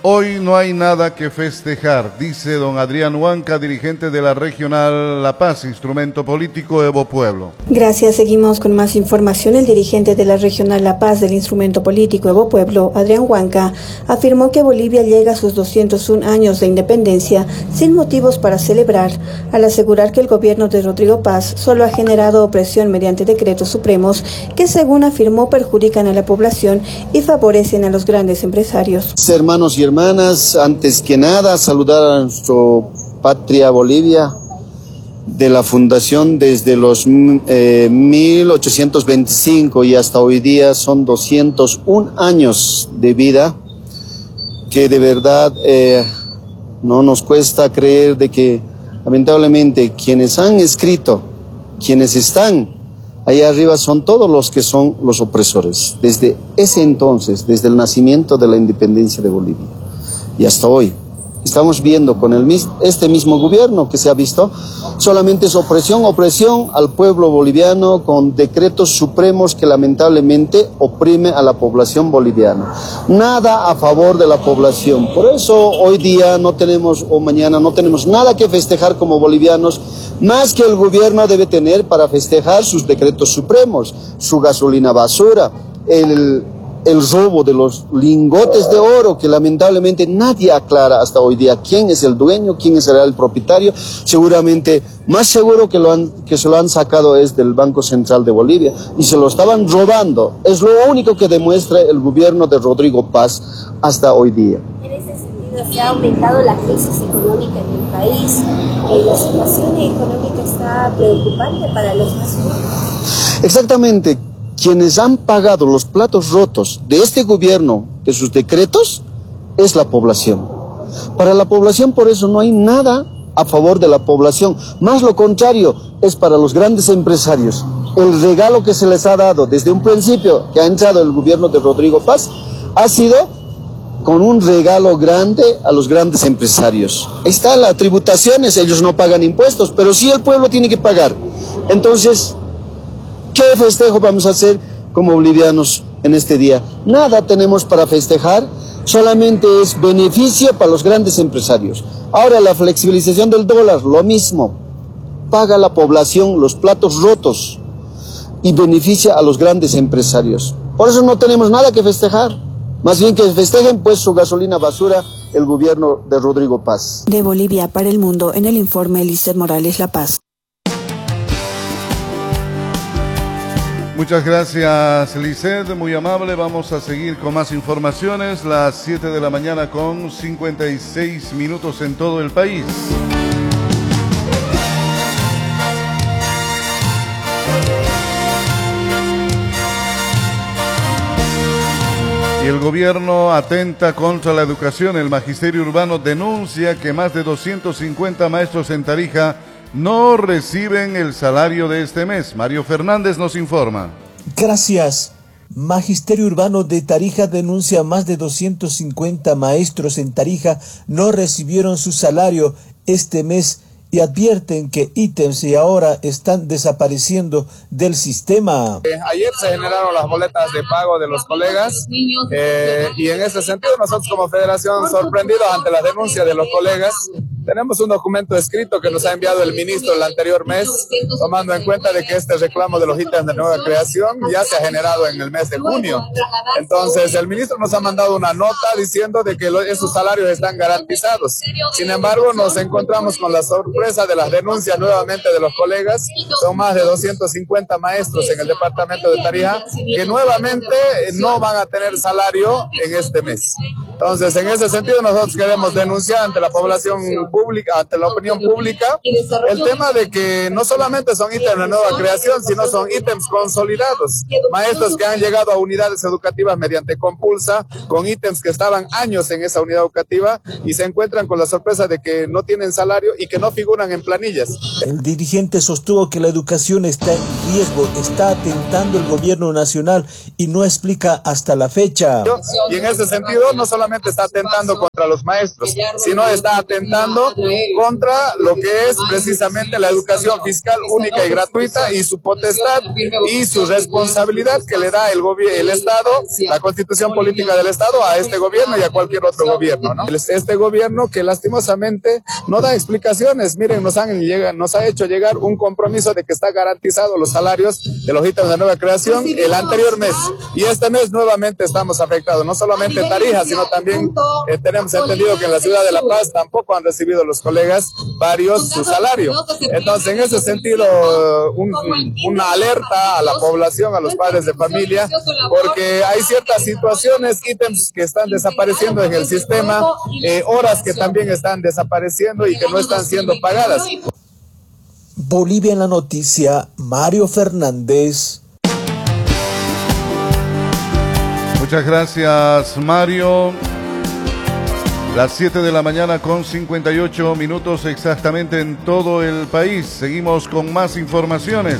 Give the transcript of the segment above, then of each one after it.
Hoy no hay nada que festejar, dice don Adrián Huanca, dirigente de la Regional La Paz, instrumento político Evo Pueblo. Gracias, seguimos con más información. El dirigente de la Regional La Paz del instrumento político Evo Pueblo, Adrián Huanca, afirmó que Bolivia llega a sus 201 años de independencia sin motivos para celebrar, al asegurar que el gobierno de Rodrigo Paz solo ha generado opresión mediante decretos supremos que, según afirmó, perjudican a la población y favorecen a los grandes empresarios. Hermanos y hermanas, antes que nada saludar a nuestra patria Bolivia, de la fundación desde los 1825 y hasta hoy día son 201 años de vida, que de verdad no nos cuesta creer de que lamentablemente quienes han escrito, quienes están ahí arriba son todos los que son los opresores, desde ese entonces, desde el nacimiento de la independencia de Bolivia. Y hasta hoy estamos viendo con este mismo gobierno que se ha visto, solamente es opresión al pueblo boliviano con decretos supremos que lamentablemente oprime a la población boliviana. Nada a favor de la población. Por eso hoy día no tenemos, o mañana no tenemos nada que festejar como bolivianos, más que el gobierno debe tener para festejar sus decretos supremos, su gasolina basura, el robo de los lingotes de oro, que lamentablemente nadie aclara hasta hoy día quién es el dueño, quién será el propietario. Seguramente, más seguro que se lo han sacado es del Banco Central de Bolivia y se lo estaban robando. Es lo único que demuestra el gobierno de Rodrigo Paz hasta hoy día. En ese sentido, se ha aumentado la crisis económica en el país. La situación económica está preocupante para los más jóvenes. Exactamente. Quienes han pagado los platos rotos de este gobierno, de sus decretos, es la población. Para la población, por eso, no hay nada a favor de la población. Más lo contrario, es para los grandes empresarios. El regalo que se les ha dado desde un principio, que ha entrado el gobierno de Rodrigo Paz, ha sido con un regalo grande a los grandes empresarios. Ahí está, las tributaciones, ellos no pagan impuestos, pero sí el pueblo tiene que pagar. Entonces, ¿qué festejo vamos a hacer como bolivianos en este día? Nada tenemos para festejar, solamente es beneficio para los grandes empresarios. Ahora la flexibilización del dólar, lo mismo. Paga la población los platos rotos y beneficia a los grandes empresarios. Por eso no tenemos nada que festejar. Más bien que festejen pues su gasolina basura el gobierno de Rodrigo Paz. De Bolivia para el mundo, en el informe Lizeth Morales, La Paz. Muchas gracias, Lizeth, muy amable. Vamos a seguir con más informaciones. Las 7 de la mañana con 56 minutos en todo el país. Y el gobierno atenta contra la educación. El magisterio urbano denuncia que más de 250 maestros en Tarija no reciben el salario de este mes. Mario Fernández nos informa. Gracias. Magisterio Urbano de Tarija denuncia más de 250 maestros en Tarija no recibieron su salario este mes y advierten que ítems y ahora están desapareciendo del sistema. Ayer se generaron las boletas de pago de los colegas y en ese sentido nosotros como federación, sorprendidos ante la denuncia de los colegas, tenemos un documento escrito que nos ha enviado el ministro el anterior mes, tomando en cuenta de que este reclamo de los ítems de nueva creación ya se ha generado en el mes de junio. Entonces el ministro nos ha mandado una nota diciendo de que esos salarios están garantizados. Sin embargo, nos encontramos con la sorpresa de las denuncias nuevamente de los colegas. Son más de 250 maestros en el departamento de Tarija que nuevamente no van a tener salario en este mes. Entonces, en ese sentido, nosotros queremos denunciar ante la población pública, ante la opinión pública, el tema de que no solamente son ítems de nueva creación, sino son ítems consolidados. Maestros que han llegado a unidades educativas mediante compulsa, con ítems que estaban años en esa unidad educativa y se encuentran con la sorpresa de que no tienen salario y que no figuran en planillas. El dirigente sostuvo que la educación está en riesgo, está atentando el gobierno nacional y no explica hasta la fecha. Y en ese sentido, no solamente está atentando contra los maestros, sino está atentando atentando contra lo que es precisamente la educación fiscal única y gratuita y su potestad y su responsabilidad que le da el Estado, la Constitución Política del Estado a este gobierno y a cualquier otro gobierno, ¿no? Este gobierno que lastimosamente no da explicaciones. Miren, nos ha hecho llegar un compromiso de que está garantizado los salarios de los ítems de nueva creación el anterior mes, y este mes nuevamente estamos afectados, no solamente en Tarija, sino también tenemos entendido que en la ciudad de La Paz tampoco han recibido los colegas varios su salario. Entonces, en ese sentido, una alerta a la población, a los padres de familia, porque hay ciertas situaciones, ítems que están desapareciendo en el sistema, horas que también están desapareciendo y que no están siendo pagadas. Bolivia en la noticia, Mario Fernández. Muchas gracias, Mario. Las 7 de la mañana con 58 minutos exactamente en todo el país. Seguimos con más informaciones.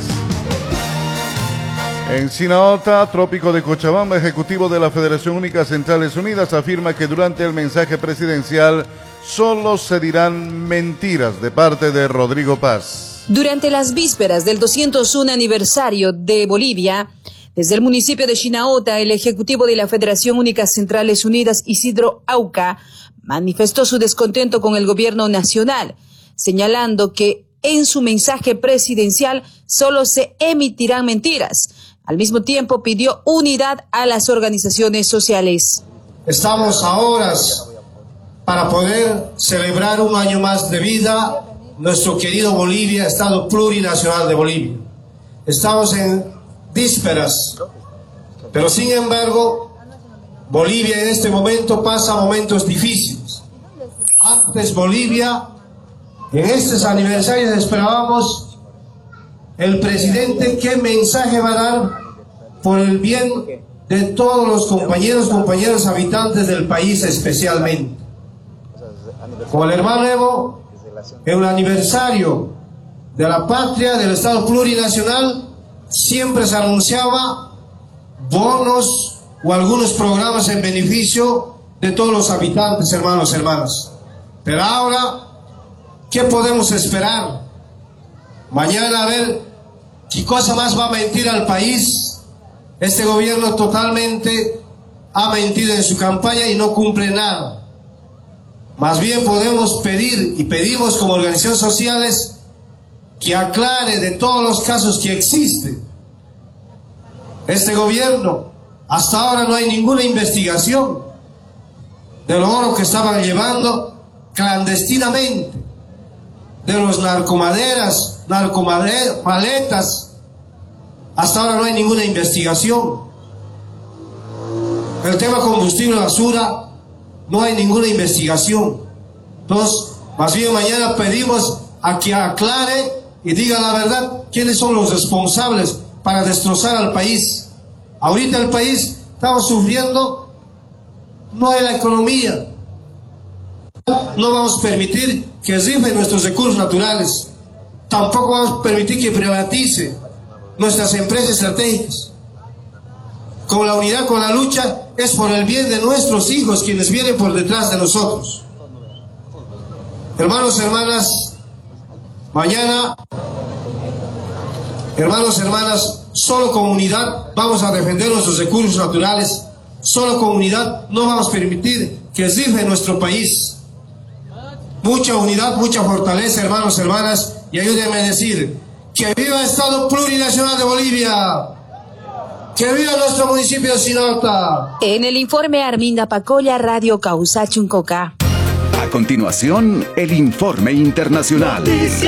En Sinaota, trópico de Cochabamba, ejecutivo de la Federación Única Centrales Unidas afirma que durante el mensaje presidencial solo se dirán mentiras de parte de Rodrigo Paz. Durante las vísperas del 201 aniversario de Bolivia, desde el municipio de Sinaota, el ejecutivo de la Federación Única Centrales Unidas, Isidro Auca, manifestó su descontento con el gobierno nacional, señalando que en su mensaje presidencial solo se emitirán mentiras. Al mismo tiempo pidió unidad a las organizaciones sociales. Estamos a horas para poder celebrar un año más de vida nuestro querido Bolivia, Estado plurinacional de Bolivia. Estamos en vísperas, pero sin embargo, Bolivia en este momento pasa momentos difíciles. Antes Bolivia, en estos aniversarios esperábamos el presidente qué mensaje va a dar por el bien de todos los compañeros habitantes del país especialmente. Como el hermano Evo, en un aniversario de la patria, del Estado plurinacional, siempre se anunciaba bonos o algunos programas en beneficio de todos los habitantes, hermanos, hermanas. Pero ahora, ¿qué podemos esperar? Mañana a ver qué cosa más va a mentir al país. Este gobierno totalmente ha mentido en su campaña y no cumple nada. Más bien podemos pedir y pedimos como organizaciones sociales que aclare de todos los casos que existen. Este gobierno, hasta ahora no hay ninguna investigación de los oro que estaban llevando clandestinamente, de los narcomaletas, hasta ahora no hay ninguna investigación. El tema combustible basura, no hay ninguna investigación. Entonces, más bien mañana pedimos a que aclare y diga la verdad quiénes son los responsables para destrozar al país. Ahorita el país estamos sufriendo, no hay la economía. No vamos a permitir que rifen nuestros recursos naturales. Tampoco vamos a permitir que privatice nuestras empresas estratégicas. Con la unidad, con la lucha, es por el bien de nuestros hijos quienes vienen por detrás de nosotros. Hermanos, hermanas, mañana, hermanos, hermanas, solo con unidad vamos a defender nuestros recursos naturales. Solo con unidad no vamos a permitir que rife nuestro país. Mucha unidad, mucha fortaleza, hermanos, hermanas, y ayúdenme a decir que viva el Estado plurinacional de Bolivia. ¡Que viva nuestro municipio de Sinaota! En el informe Arminda Pacolla, Radio Causa Chuncoca. A continuación, el informe internacional.